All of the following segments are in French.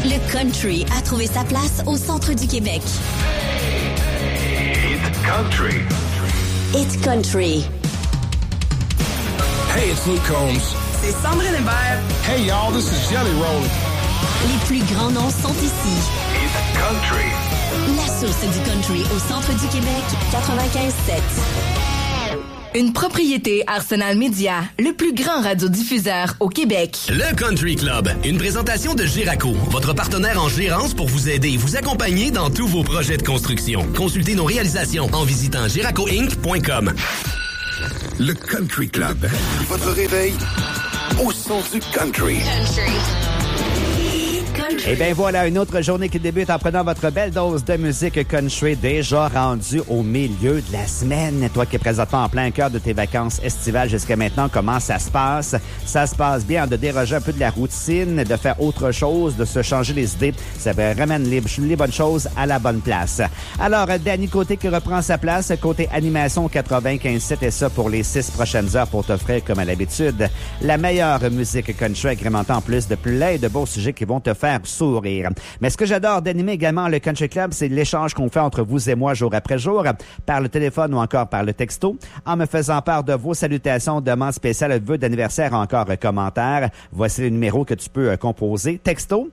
Le country a trouvé sa place au centre du Québec. It's country. It's country. Hey, it's Luke Combs. C'est Sandrine Hébert. Hey, y'all, this is Jelly Roll. Les plus grands noms sont ici. It's country. La source du country au centre du Québec, 95.7. Une propriété Arsenal Media, le plus grand radiodiffuseur au Québec. Le Country Club, une présentation de Giraco, votre partenaire en gérance pour vous aider et vous accompagner dans tous vos projets de construction. Consultez nos réalisations en visitant giracoinc.com. Le Country Club. Votre réveil au son du country. Et bien voilà, une autre journée qui débute en prenant votre belle dose de musique country déjà rendue au milieu de la semaine. Toi qui es présentement en plein cœur de tes vacances estivales jusqu'à maintenant, comment ça se passe? Ça se passe bien de déroger un peu de la routine, de faire autre chose, de se changer les idées. Ça ramène les bonnes choses à la bonne place. Alors, Danny Côté qui reprend sa place, côté animation 95.7 et ça pour les 6 prochaines heures pour t'offrir, comme à l'habitude, la meilleure musique country agrémentée en plus de plein de beaux sujets qui vont te faire sourire. Mais ce que j'adore d'animer également le Country Club, c'est l'échange qu'on fait entre vous et moi jour après jour, par le téléphone ou encore par le texto, en me faisant part de vos salutations, demandes spéciales, vœux d'anniversaire, encore commentaires. Voici le numéro que tu peux composer. Texto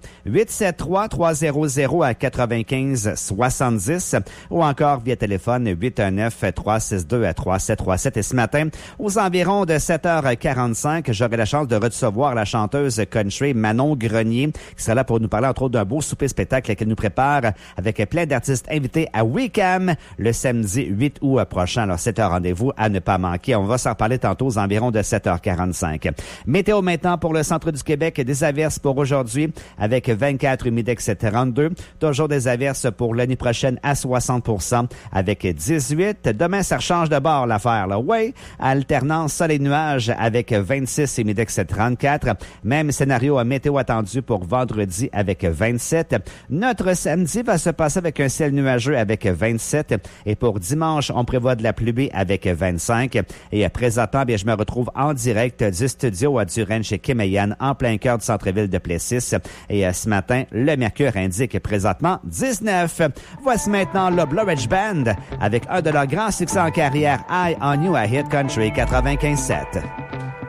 873-300-9570 ou encore via téléphone 819-362-3737. Et ce matin, aux environs de 7h45, j'aurai la chance de recevoir la chanteuse country Manon Grenier qui sera là pour nous parler entre autres d'un beau souper-spectacle qu'elle nous prépare avec plein d'artistes invités à Wickham le samedi 8 août prochain. Alors, c'est un rendez-vous à ne pas manquer. On va s'en reparler tantôt aux environs de 7h45. Météo maintenant pour le centre du Québec. Des averses pour aujourd'hui avec 24 humidex 32. Toujours des averses pour l'année prochaine à 60% avec 18. Demain, ça change de bord l'affaire, là. Oui, alternance soleil-nuage avec 26 humidex 34. Même scénario à météo attendu pour vendredi avec 27. Notre samedi va se passer avec un ciel nuageux avec 27. Et pour dimanche, on prévoit de la pluie avec 25. Et présentement, bien, je me retrouve en direct du studio du Ranch chez Kim et Yann en plein cœur du centre-ville de Plessis. Et ce matin, le mercure indique présentement 19. Voici maintenant le Blue Ridge Band avec un de leurs grands succès en carrière, Eye on You à Hit Country 95.7.